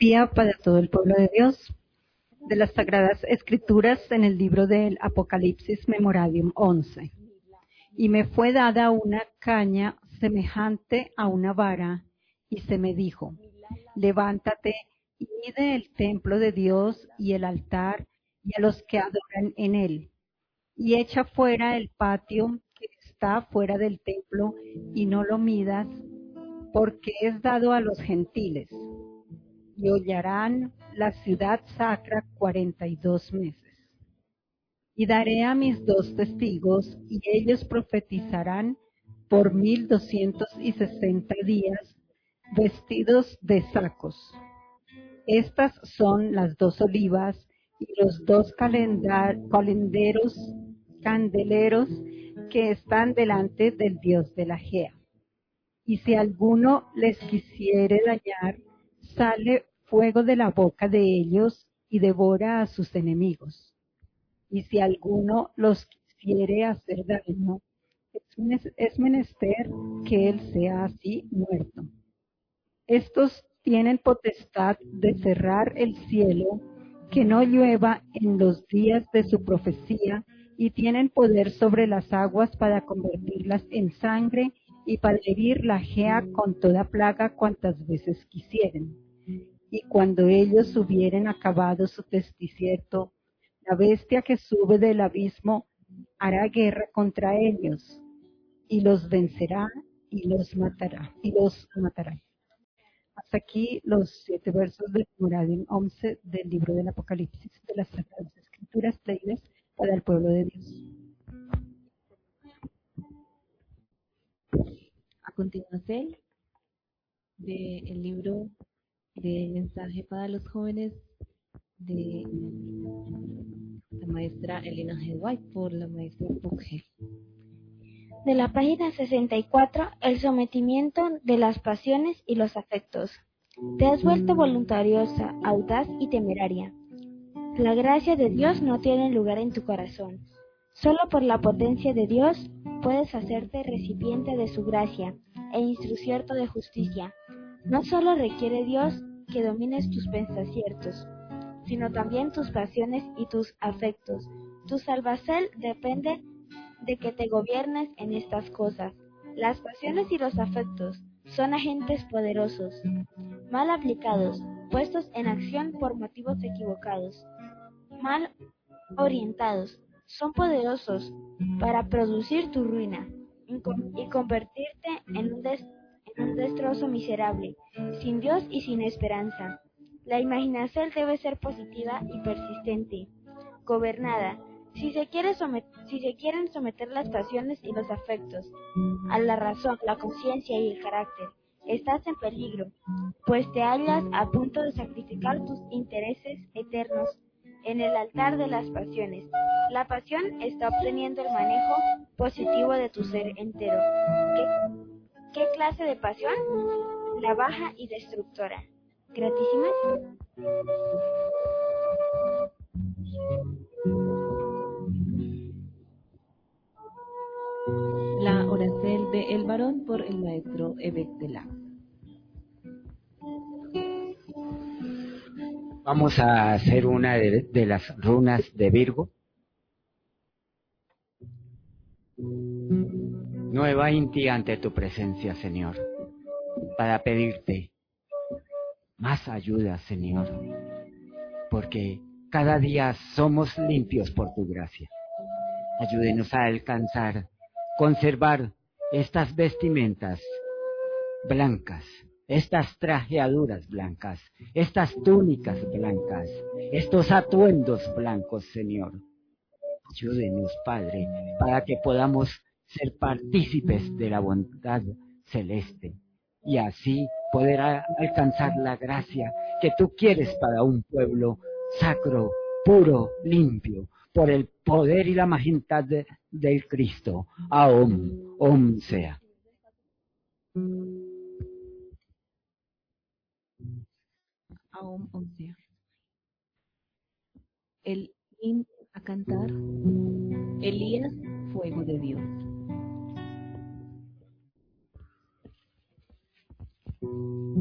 Profecía para todo el pueblo de Dios, de las Sagradas Escrituras en el libro del Apocalipsis Memoradium 11. Y me fue dada una caña semejante a una vara, y se me dijo, levántate y mide el templo de Dios y el altar y a los que adoran en él, y echa fuera el patio que está fuera del templo, y no lo midas, porque es dado a los gentiles. Y hollarán la ciudad sacra 42 meses. Y daré a mis 2 testigos, y ellos profetizarán por 1260 días, vestidos de sacos. Estas son las 2 olivas y los 2 candeleros que están delante del Dios de la Gea. Y si alguno les quisiere dañar, sale fuego de la boca de ellos y devora a sus enemigos. Y si alguno los quisiere hacer daño, es menester que él sea así muerto. Estos tienen potestad de cerrar el cielo, que no llueva en los días de su profecía, y tienen poder sobre las aguas para convertirlas en sangre y para herir la Gea con toda plaga cuantas veces quisieren. Y cuando ellos hubieren acabado su desierto, la bestia que sube del abismo hará guerra contra ellos, y los vencerá y los matará. Hasta aquí los 7 versos del Memoradium 11 del libro del Apocalipsis de las Sagradas Escrituras leídas para el pueblo de Dios. A continuación, del libro de mensaje para los jóvenes de la maestra Elena G. White por la maestra Pugge. De la página 64, el sometimiento de las pasiones y los afectos. Te has vuelto voluntariosa, audaz y temeraria. La gracia de Dios no tiene lugar en tu corazón. Solo por la potencia de Dios puedes hacerte recipiente de su gracia e instrumento de justicia. No solo requiere Dios que domines tus pensamientos, sino también tus pasiones y tus afectos. Tu salvación depende de que te gobiernes en estas cosas. Las pasiones y los afectos son agentes poderosos, mal aplicados, puestos en acción por motivos equivocados, mal orientados, son poderosos para producir tu ruina y convertirte en un destrozo miserable, sin Dios y sin esperanza. La imaginación debe ser positiva y persistente, gobernada. Si se quieren someter las pasiones y los afectos a la razón, la conciencia y el carácter, estás en peligro, pues te hallas a punto de sacrificar tus intereses eternos en el altar de las pasiones. La pasión está obteniendo el manejo positivo de tu ser entero. ¿Qué clase de pasión? La baja y destructora. Gratísimas. La oración de El Varón por el maestro Ebed Tela. Vamos a hacer una de las runas de Virgo. Nueva Inti ante tu presencia, Señor, para pedirte más ayuda, Señor, porque cada día somos limpios por tu gracia. Ayúdenos a alcanzar, conservar estas vestimentas blancas, estas trajeaduras blancas, estas túnicas blancas, estos atuendos blancos, Señor. Ayúdenos, Padre, para que podamos ser partícipes de la bondad celeste y así poder alcanzar la gracia que tú quieres para un pueblo sacro, puro, limpio, por el poder y la majestad del Cristo. Aum, Om sea. Aum Om sea. El himno a cantar, Elías, fuego de Dios.